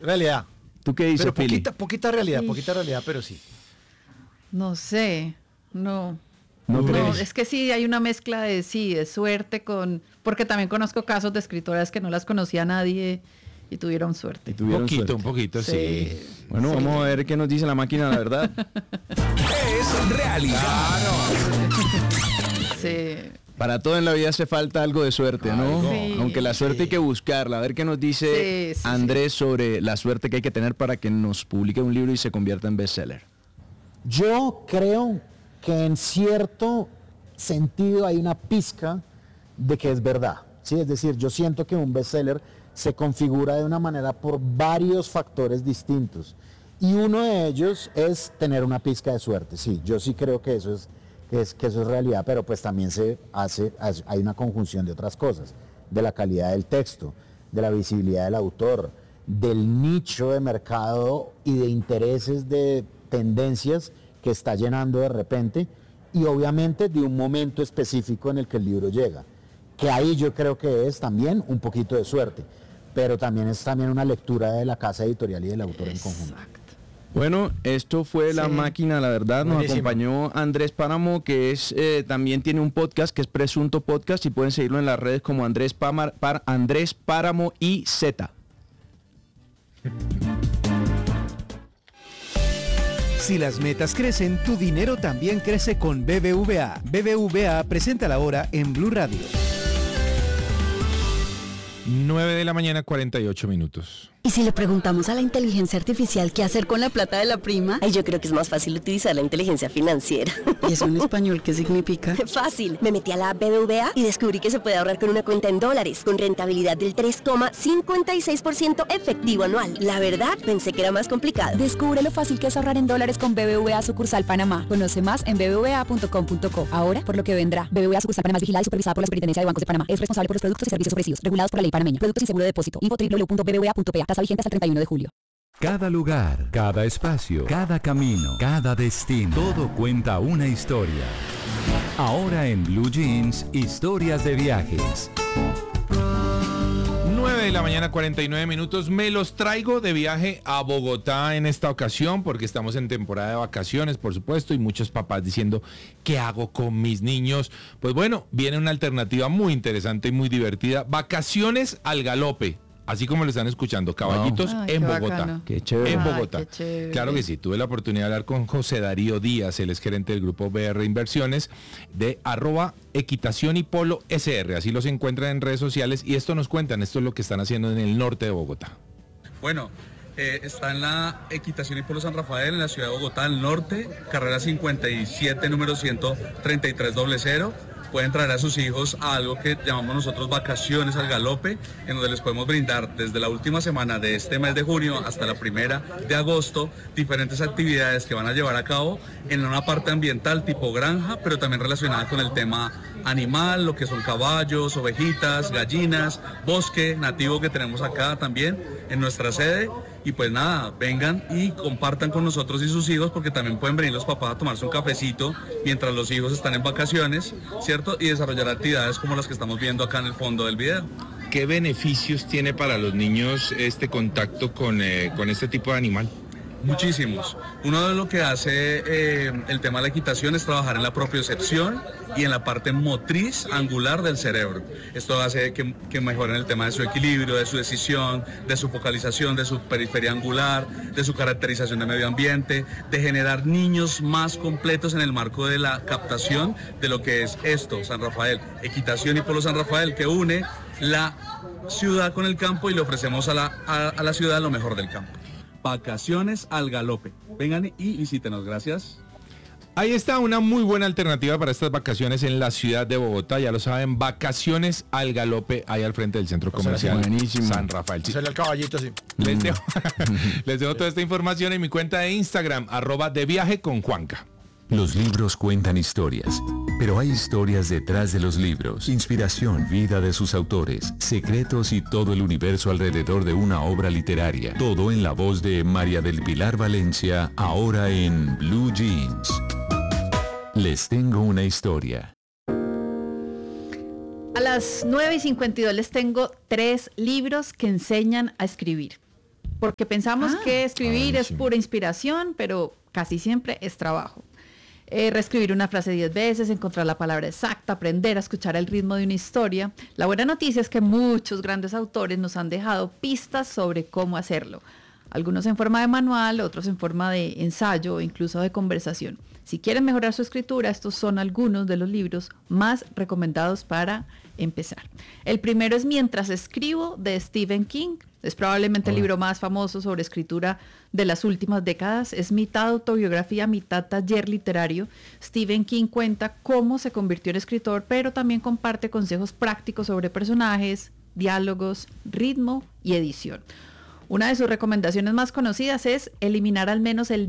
Realidad. ¿Tú qué dices, Pero Pili? poquita realidad, pero sí. No sé, no. ¿No No, crees? es que sí, hay una mezcla de suerte porque también conozco casos de escritoras que no las conocía nadie y tuvieron suerte. Un poquito, sí. Bueno, Sí. vamos a ver qué nos dice la máquina, la verdad. Es realidad. Sí. Para todo en la vida hace falta algo de suerte, ¿no? Sí, Aunque la suerte hay que buscarla. A ver qué nos dice Sí, sí, Andrés sobre la suerte que hay que tener para que nos publique un libro y se convierta en bestseller. Yo creo que en cierto sentido hay una pizca de que es verdad, ¿sí? Es decir, yo siento que un bestseller se configura de una manera por varios factores distintos. Y uno de ellos es tener una pizca de suerte, sí. Yo sí creo que eso es realidad, pero pues también hay una conjunción de otras cosas, de la calidad del texto, de la visibilidad del autor, del nicho de mercado y de intereses, de tendencias que está llenando de repente, y obviamente de un momento específico en el que el libro llega, que ahí yo creo que es también un poquito de suerte, pero también es también una lectura de la casa editorial y del autor en conjunto. Exacto. Bueno, esto fue La Sí. Máquina, la verdad. Nos Buenísimo. acompañó Andrés Páramo, que es también tiene un podcast que es Presunto Podcast y pueden seguirlo en las redes como Andrés Páramo y Z. Si las metas crecen, tu dinero también crece con BBVA. BBVA presenta la hora en Blue Radio. 9:48 a.m. ¿Y si le preguntamos a la inteligencia artificial qué hacer con la plata de la prima? Ay, yo creo que es más fácil utilizar la inteligencia financiera. ¿Y eso en español qué significa? Fácil. Me metí a la app BBVA y descubrí que se puede ahorrar con una cuenta en dólares, con rentabilidad del 3,56% efectivo anual. La verdad, pensé que era más complicado. Descubre lo fácil que es ahorrar en dólares con BBVA Sucursal Panamá. Conoce más en bbva.com.co. Ahora, por lo que vendrá. BBVA Sucursal Panamá es vigilada y supervisada por la Superintendencia de Bancos de Panamá. Es responsable por los productos y servicios ofrecidos, regulados por la ley panameña. Productos y seguro de depósito. Info www.bbva.pa. Tasa vigente hasta el 31 de julio. Cada lugar, cada espacio, cada camino, cada destino, todo cuenta una historia. Ahora en Blue Jeans, historias de viajes. 9:49 a.m. Me los traigo de viaje a Bogotá en esta ocasión porque estamos en temporada de vacaciones, por supuesto, y muchos papás diciendo, ¿qué hago con mis niños? Pues bueno, viene una alternativa muy interesante y muy divertida. Vacaciones al galope. Así como lo están escuchando, caballitos Ay, en qué Bogotá. bacano. Qué chévere. En Ay, Bogotá. qué chévere. Claro que sí, tuve la oportunidad de hablar con José Darío Díaz, él es gerente del grupo BR Inversiones, de @Equitación y Polo SR. Así los encuentran en redes sociales y esto nos cuentan, esto es lo que están haciendo en el norte de Bogotá. Bueno, está en la Equitación y Polo San Rafael, en la ciudad de Bogotá, al norte, carrera 57, número 13300. Pueden traer a sus hijos a algo que llamamos nosotros vacaciones al galope, en donde les podemos brindar desde la última semana de este mes de junio hasta la primera de agosto diferentes actividades que van a llevar a cabo en una parte ambiental tipo granja, pero también relacionada con el tema animal, lo que son caballos, ovejitas, gallinas, bosque nativo que tenemos acá también en nuestra sede. Y pues nada, vengan y compartan con nosotros y sus hijos, porque también pueden venir los papás a tomarse un cafecito mientras los hijos están en vacaciones, ¿cierto? Y desarrollar actividades como las que estamos viendo acá en el fondo del video. ¿Qué beneficios tiene para los niños este contacto con este tipo de animal? Muchísimos. Uno de lo que hace el tema de la equitación es trabajar en la propiocepción y en la parte motriz angular del cerebro. Esto hace que mejoren el tema de su equilibrio, de su decisión, de su focalización, de su periferia angular, de su caracterización de medio ambiente, de generar niños más completos en el marco de la captación de lo que es esto, San Rafael, Equitación y Polo San Rafael, que une la ciudad con el campo y le ofrecemos a la ciudad lo mejor del campo. Vacaciones al galope. Vengan y visítenos, gracias. Ahí está una muy buena alternativa para estas vacaciones en la ciudad de Bogotá. Ya lo saben, vacaciones al galope, ahí al frente del centro comercial buenísimo. San Rafael. Sí. Sale el caballito así. Les dejo toda esta información en mi cuenta de Instagram, @deviajeconjuanca. Los libros cuentan historias, pero hay historias detrás de los libros, inspiración, vida de sus autores, secretos y todo el universo alrededor de una obra literaria. Todo en la voz de María del Pilar Valencia, ahora en Blue Jeans. Les tengo una historia. A las 9:52 les tengo 3 libros que enseñan a escribir. porque pensamos que escribir es sí. pura inspiración, pero casi siempre es trabajo. Reescribir una frase 10 veces, encontrar la palabra exacta, aprender a escuchar el ritmo de una historia. La buena noticia es que muchos grandes autores nos han dejado pistas sobre cómo hacerlo. Algunos en forma de manual, otros en forma de ensayo o incluso de conversación. Si quieren mejorar su escritura, estos son algunos de los libros más recomendados para empezar. El primero es Mientras escribo, de Stephen King. Es probablemente el libro más famoso sobre escritura de las últimas décadas. Es mitad autobiografía, mitad taller literario. Stephen King cuenta cómo se convirtió en escritor, pero también comparte consejos prácticos sobre personajes, diálogos, ritmo y edición. Una de sus recomendaciones más conocidas es eliminar al menos el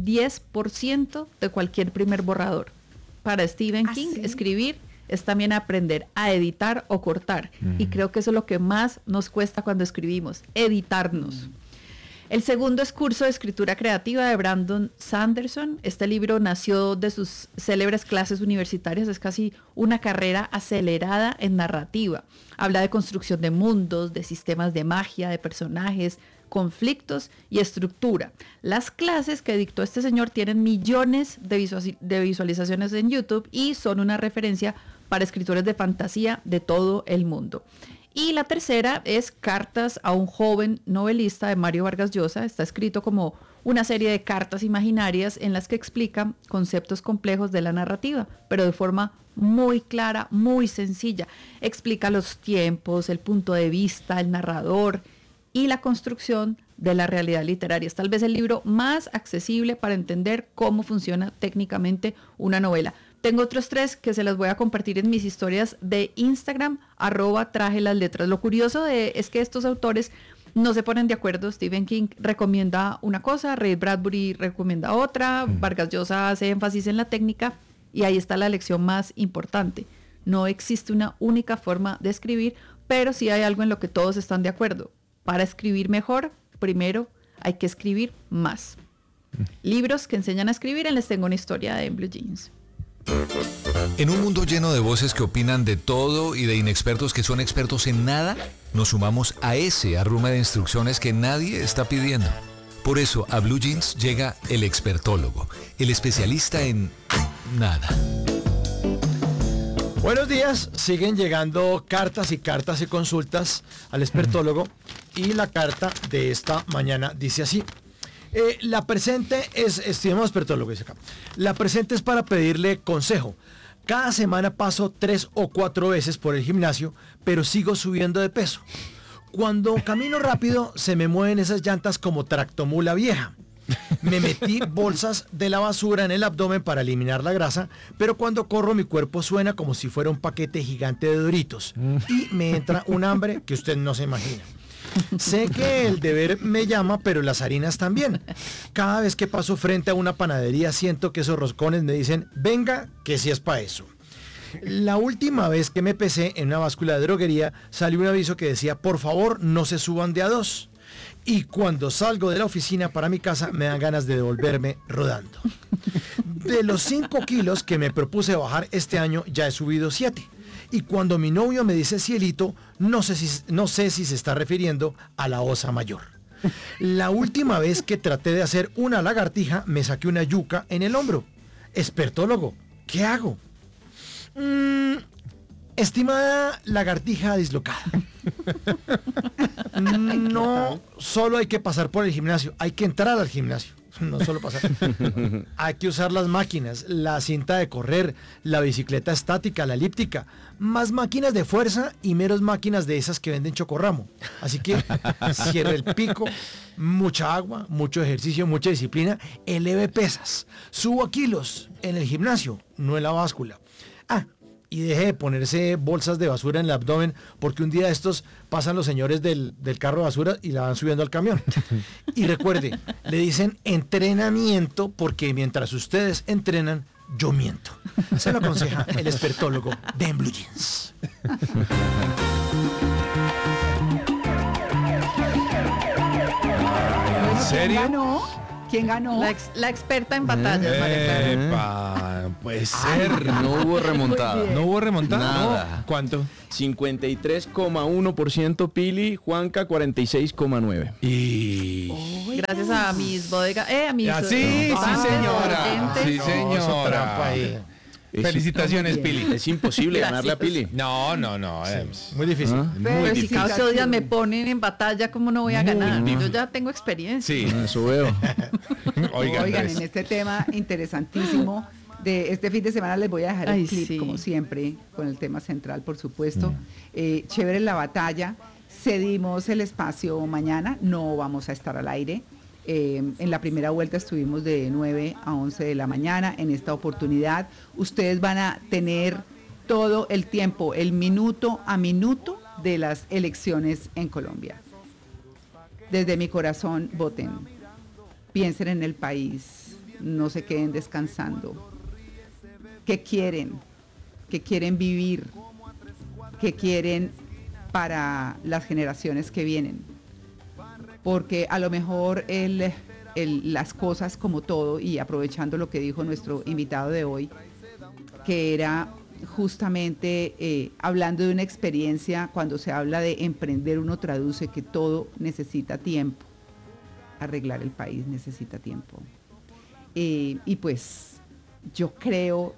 10% de cualquier primer borrador. Para Stephen King, ¿sí? Escribir es también aprender a editar o cortar. Y creo que eso es lo que más nos cuesta cuando escribimos, editarnos. El segundo es Curso de Escritura Creativa, de Brandon Sanderson. Este libro nació de sus célebres clases universitarias. Es casi una carrera acelerada en narrativa. Habla de construcción de mundos, de sistemas de magia, de personajes, conflictos y estructura. Las clases que dictó este señor tienen millones de visualizaciones en YouTube y son una referencia para escritores de fantasía de todo el mundo. Y la tercera es Cartas a un joven novelista, de Mario Vargas Llosa. Está escrito como una serie de cartas imaginarias en las que explica conceptos complejos de la narrativa, pero de forma muy clara, muy sencilla. Explica los tiempos, el punto de vista, el narrador y la construcción de la realidad literaria. Es tal vez el libro más accesible para entender cómo funciona técnicamente una novela. Tengo otros 3 que se las voy a compartir en mis historias de Instagram, @trajelasletras. Lo curioso es que estos autores no se ponen de acuerdo. Stephen King recomienda una cosa, Ray Bradbury recomienda otra, Vargas Llosa hace énfasis en la técnica y ahí está la lección más importante. No existe una única forma de escribir, pero sí hay algo en lo que todos están de acuerdo. Para escribir mejor, primero hay que escribir más. Libros que enseñan a escribir, les tengo una historia de Blue Jeans. En un mundo lleno de voces que opinan de todo y de inexpertos que son expertos en nada, nos sumamos a ese arrume de instrucciones que nadie está pidiendo. Por eso a Blue Jeans llega el expertólogo, el especialista en nada. Buenos días, siguen llegando cartas y consultas al expertólogo y la carta de esta mañana dice así. La presente es, estimado expertólogo, dice acá, la presente es para pedirle consejo. Cada semana paso 3 o 4 veces por el gimnasio, pero sigo subiendo de peso. Cuando camino rápido se me mueven esas llantas como tractomula vieja. Me metí bolsas de la basura en el abdomen para eliminar la grasa, pero cuando corro mi cuerpo suena como si fuera un paquete gigante de Doritos y me entra un hambre que usted no se imagina. Sé que el deber me llama, pero las harinas también. Cada vez que paso frente a una panadería siento que esos roscones me dicen, venga, que sí es para eso. La última vez que me pesé en una báscula de droguería salió un aviso que decía, por favor, no se suban de a 2. Y cuando salgo de la oficina para mi casa me dan ganas de devolverme rodando. De los 5 kilos que me propuse bajar este año ya he subido 7. Y cuando mi novio me dice cielito, no sé si se está refiriendo a la osa mayor. La última vez que traté de hacer una lagartija me saqué una yuca en el hombro. Expertólogo, ¿qué hago? Estimada lagartija dislocada. No solo hay que pasar por el gimnasio, hay que entrar al gimnasio. No solo pasar. Hay que usar las máquinas, la cinta de correr, la bicicleta estática, la elíptica, más máquinas de fuerza y menos máquinas de esas que venden chocorramo. Así que cierre el pico, mucha agua, mucho ejercicio, mucha disciplina, eleve pesas, suba kilos en el gimnasio, no en la báscula. Y deje de ponerse bolsas de basura en el abdomen, porque un día estos pasan los señores del carro de basura y la van subiendo al camión. Y recuerde, le dicen entrenamiento porque mientras ustedes entrenan, yo miento. Se lo aconseja el expertólogo de Blue Jeans. ¿En serio? ¿Quién ganó? La experta en batallas, María Clara. puede ser. No hubo remontada. Muy bien. ¿No hubo remontada? Nada. No. ¿Cuánto? 53,1% Pili, Juanca 46,9%. Y... Gracias a mis bodegas, a mis Ah, sí, señora. Sí, No, eso trampa señora. ahí. Felicitaciones, Muy bien. Pili. Es imposible Gracias. ganarle a Pili. No. Muy difícil. ¿Ah? Pero Muy si difícil. cada 8 días me ponen en batalla, ¿cómo no voy a ganar? Yo ya tengo experiencia. Sí. Eso veo. Oiga, Oigan, Andrés. en este tema interesantísimo de este fin de semana les voy a dejar Ay, el clip, sí. como siempre, con el tema central, por supuesto. Chévere la batalla. Cedimos el espacio mañana, no vamos a estar al aire. En la primera vuelta estuvimos de 9 a 11 de la mañana. En esta oportunidad ustedes van a tener todo el tiempo, el minuto a minuto de las elecciones en Colombia. Desde mi corazón, voten. Piensen en el país, no se queden descansando. ¿Qué quieren? ¿Qué quieren vivir? ¿Qué quieren para las generaciones que vienen? Porque a lo mejor las cosas como todo, y aprovechando lo que dijo nuestro invitado de hoy, que era justamente hablando de una experiencia, cuando se habla de emprender, uno traduce que todo necesita tiempo. Arreglar el país necesita tiempo. Y pues yo creo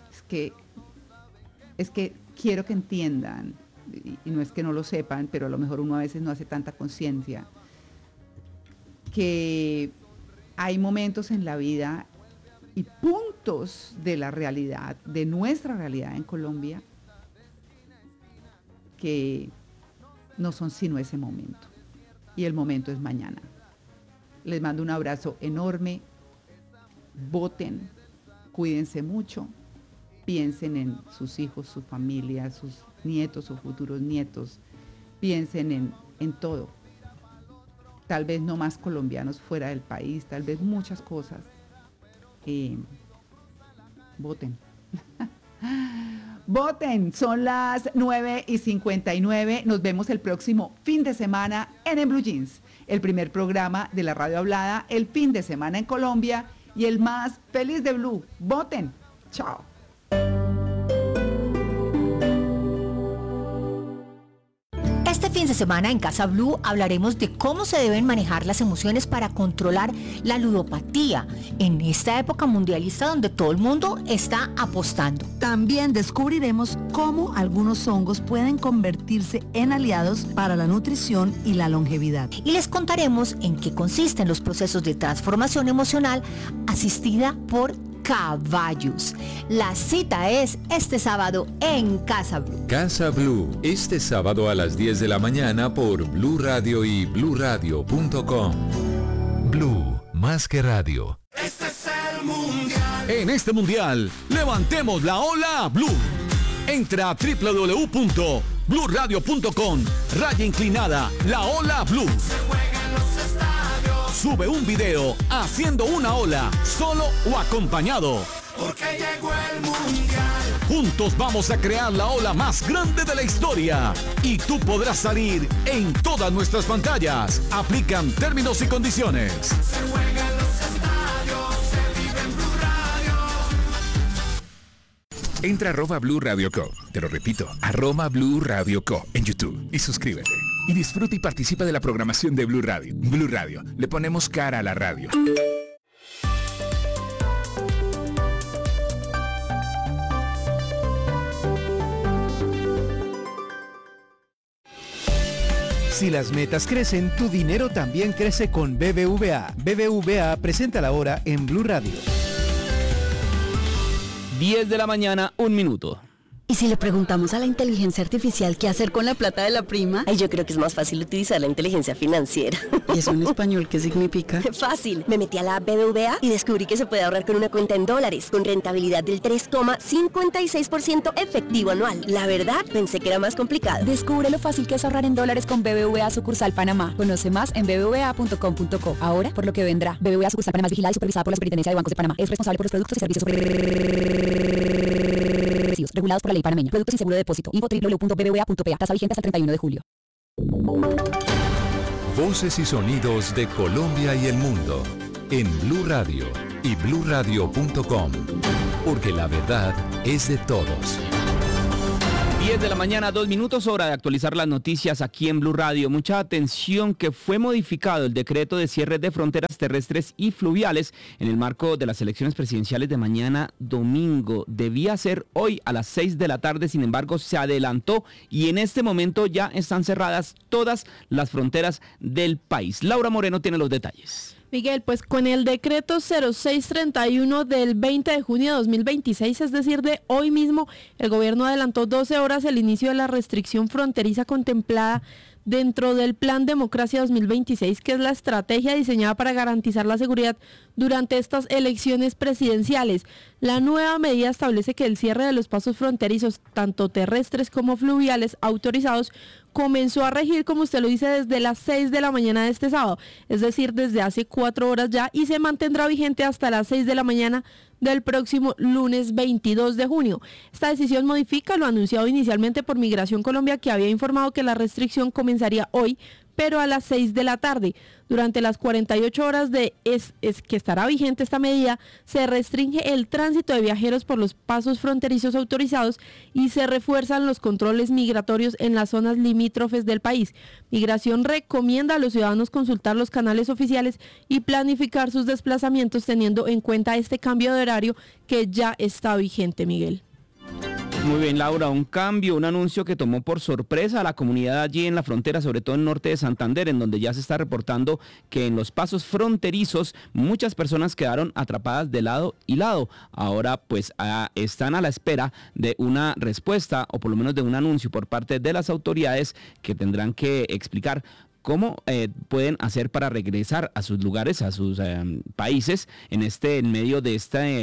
es que quiero que entiendan, y no es que no lo sepan, pero a lo mejor uno a veces no hace tanta conciencia, que hay momentos en la vida y puntos de la realidad, de nuestra realidad en Colombia, que no son sino ese momento. Y el momento es mañana. Les mando un abrazo enorme. Voten, cuídense mucho, piensen en sus hijos, su familia, sus nietos, sus futuros nietos. Piensen en todo. Tal vez no más colombianos fuera del país, tal vez muchas cosas. Voten. Voten, son las 9:59. Nos vemos el próximo fin de semana en Blue Jeans, el primer programa de la radio hablada, el fin de semana en Colombia y el más feliz de Blue. Voten. Chao. Este fin de semana en Casa Blue hablaremos de cómo se deben manejar las emociones para controlar la ludopatía en esta época mundialista donde todo el mundo está apostando. También descubriremos cómo algunos hongos pueden convertirse en aliados para la nutrición y la longevidad. Y les contaremos en qué consisten los procesos de transformación emocional asistida por caballos. La cita es este sábado en Casa Blue. Casa Blue, este sábado a las 10 de la mañana por Blue Radio y bluradio.com. Blue, más que radio. En este mundial, levantemos la ola Blue. Entra a www.bluradio.com, la ola Blue. Sube un video haciendo una ola, solo o acompañado. Porque llegó el mundial. Juntos vamos a crear la ola más grande de la historia. Y tú podrás salir en todas nuestras pantallas. Aplican términos y condiciones. Se juega en los estadios, se vive en Blue Radio. Entra a @Blue Radio Co. Te lo repito, @Blue Radio Co. en YouTube y suscríbete. Y disfruta y participa de la programación de Blue Radio. Blue Radio, le ponemos cara a la radio. Si las metas crecen, tu dinero también crece con BBVA. BBVA presenta la hora en Blue Radio. 10 de la mañana, 1 minuto. ¿Y si le preguntamos a la inteligencia artificial qué hacer con la plata de la prima? Ay, yo creo que es más fácil utilizar la inteligencia financiera. ¿Y eso en español qué significa? Fácil. Me metí a la app BBVA y descubrí que se puede ahorrar con una cuenta en dólares, con rentabilidad del 3,56% efectivo anual. La verdad, pensé que era más complicado. Descubre lo fácil que es ahorrar en dólares con BBVA Sucursal Panamá. Conoce más en bbva.com.co. Ahora, por lo que vendrá. BBVA Sucursal Panamá es vigilada y supervisada por la Superintendencia de Bancos de Panamá. Es responsable por los productos y servicios regulados por la ley panameña. Productos sin seguro de depósito. Info www.bbva.pa. Tasa vigente hasta el 31 de julio. Voces y sonidos de Colombia y el mundo en Blue Radio y bluradio.com, porque la verdad es de todos. 10 de la mañana, 2 minutos, hora de actualizar las noticias aquí en Blue Radio. Mucha atención que fue modificado el decreto de cierre de fronteras terrestres y fluviales en el marco de las elecciones presidenciales de mañana domingo. Debía ser hoy a las 6 de la tarde, sin embargo se adelantó y en este momento ya están cerradas todas las fronteras del país. Laura Moreno tiene los detalles. Miguel, pues con el decreto 0631 del 20 de junio de 2026, es decir, de hoy mismo, el gobierno adelantó 12 horas el inicio de la restricción fronteriza contemplada dentro del Plan Democracia 2026, que es la estrategia diseñada para garantizar la seguridad durante estas elecciones presidenciales. La nueva medida establece que el cierre de los pasos fronterizos, tanto terrestres como fluviales autorizados, comenzó a regir, como usted lo dice, desde las 6 de la mañana de este sábado, es decir, desde hace 4 horas ya, y se mantendrá vigente hasta las 6 de la mañana del próximo lunes 22 de junio. Esta decisión modifica lo anunciado inicialmente por Migración Colombia, que había informado que la restricción comenzaría hoy, pero a las 6 de la tarde. Durante las 48 horas que estará vigente esta medida, se restringe el tránsito de viajeros por los pasos fronterizos autorizados y se refuerzan los controles migratorios en las zonas limítrofes del país. Migración recomienda a los ciudadanos consultar los canales oficiales y planificar sus desplazamientos teniendo en cuenta este cambio de horario que ya está vigente, Miguel. Muy bien, Laura, un anuncio que tomó por sorpresa a la comunidad allí en la frontera, sobre todo en el norte de Santander, en donde ya se está reportando que en los pasos fronterizos muchas personas quedaron atrapadas de lado y lado. Ahora pues están a la espera de una respuesta o por lo menos de un anuncio por parte de las autoridades que tendrán que explicar cómo pueden hacer para regresar a sus lugares, a sus países, en medio de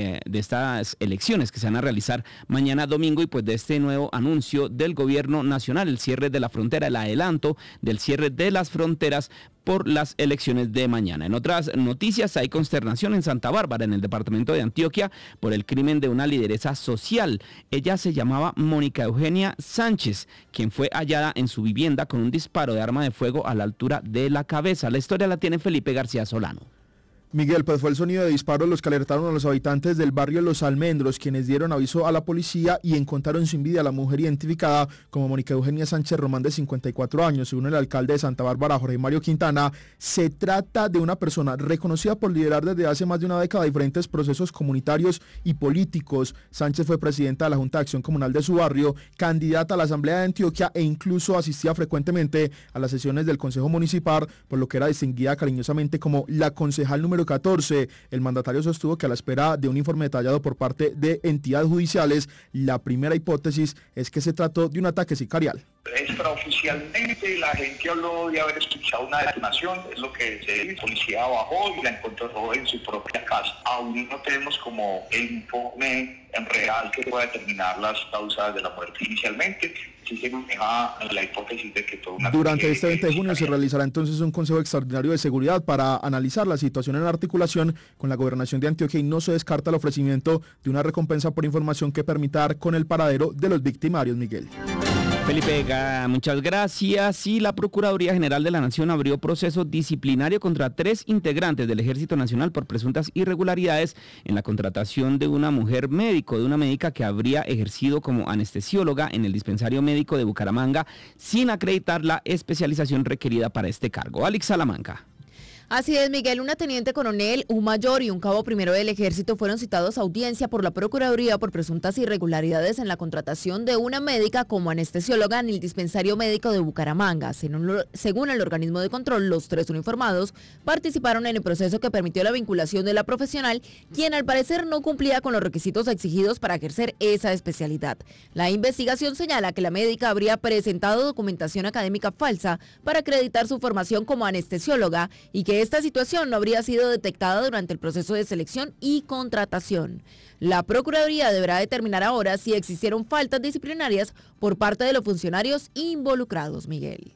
estas elecciones que se van a realizar mañana domingo y pues de este nuevo anuncio del gobierno nacional, el cierre de la frontera, el adelanto del cierre de las fronteras por las elecciones de mañana. En otras noticias, hay consternación en Santa Bárbara, en el departamento de Antioquia, por el crimen de una lideresa social. Ella se llamaba Mónica Eugenia Sánchez, quien fue hallada en su vivienda con un disparo de arma de fuego a la altura de la cabeza. La historia la tiene Felipe García Solano. Miguel, pues fue el sonido de disparos los que alertaron a los habitantes del barrio Los Almendros, quienes dieron aviso a la policía y encontraron sin vida a la mujer identificada como Mónica Eugenia Sánchez Román, de 54 años. Según el alcalde de Santa Bárbara, Jorge Mario Quintana, se trata de una persona reconocida por liderar desde hace más de una década diferentes procesos comunitarios y políticos. Sánchez fue presidenta de la Junta de Acción Comunal de su barrio, candidata a la Asamblea de Antioquia e incluso asistía frecuentemente a las sesiones del Consejo Municipal, por lo que era distinguida cariñosamente como la concejal número 14. El mandatario sostuvo que a la espera de un informe detallado por parte de entidades judiciales, la primera hipótesis es que se trató de un ataque sicarial. Extraoficialmente la gente habló de haber escuchado una detonación, es lo que la policía bajó y la encontró en su propia casa. Aún no tenemos como el informe en real que pueda determinar las causas de la muerte inicialmente. Sí se maneja la hipótesis de que todo Durante este 20 de junio se realizará entonces un Consejo Extraordinario de Seguridad para analizar la situación en articulación con la Gobernación de Antioquia, y no se descarta el ofrecimiento de una recompensa por información que permita dar con el paradero de los victimarios, Miguel. Felipe, muchas gracias. Y la Procuraduría General de la Nación abrió proceso disciplinario contra 3 integrantes del Ejército Nacional por presuntas irregularidades en la contratación de una mujer médico, de una médica que habría ejercido como anestesióloga en el dispensario médico de Bucaramanga sin acreditar la especialización requerida para este cargo. Alex Salamanca. Así es, Miguel, una teniente coronel, un mayor y un cabo primero del Ejército fueron citados a audiencia por la Procuraduría por presuntas irregularidades en la contratación de una médica como anestesióloga en el dispensario médico de Bucaramanga. Según el organismo de control, los 3 uniformados participaron en el proceso que permitió la vinculación de la profesional, quien al parecer no cumplía con los requisitos exigidos para ejercer esa especialidad. La investigación señala que la médica habría presentado documentación académica falsa para acreditar su formación como anestesióloga y que esta situación no habría sido detectada durante el proceso de selección y contratación. La Procuraduría deberá determinar ahora si existieron faltas disciplinarias por parte de los funcionarios involucrados, Miguel.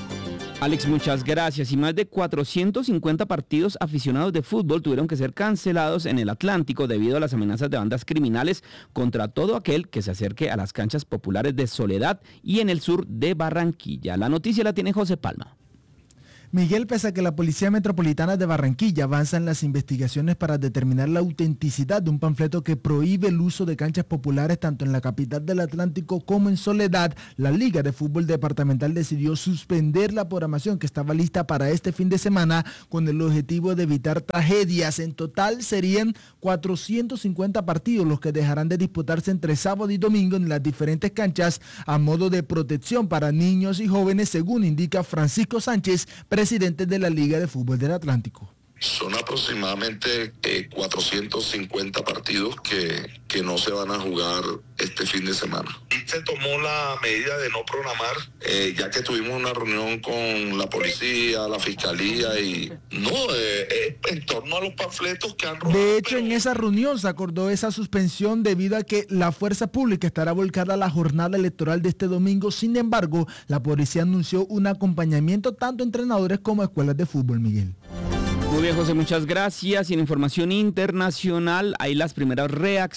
Alex, muchas gracias. Y más de 450 partidos aficionados de fútbol tuvieron que ser cancelados en el Atlántico debido a las amenazas de bandas criminales contra todo aquel que se acerque a las canchas populares de Soledad y en el sur de Barranquilla. La noticia la tiene José Palma. Miguel, pese a que la Policía Metropolitana de Barranquilla avanza en las investigaciones para determinar la autenticidad de un panfleto que prohíbe el uso de canchas populares tanto en la capital del Atlántico como en Soledad, la Liga de Fútbol Departamental decidió suspender la programación que estaba lista para este fin de semana con el objetivo de evitar tragedias. En total serían 450 partidos los que dejarán de disputarse entre sábado y domingo en las diferentes canchas a modo de protección para niños y jóvenes, según indica Francisco Sánchez, presidente de la Liga de Fútbol del Atlántico. Son aproximadamente 450 partidos que no se van a jugar este fin de semana. Y se tomó la medida de no programar, ya que tuvimos una reunión con la policía, la fiscalía y en torno a los panfletos que han robado. De hecho, en esa reunión se acordó esa suspensión debido a que la fuerza pública estará volcada a la jornada electoral de este domingo. Sin embargo, la policía anunció un acompañamiento tanto a entrenadores como a escuelas de fútbol, Miguel. Muy bien, José, muchas gracias. Y en información internacional hay las primeras reacciones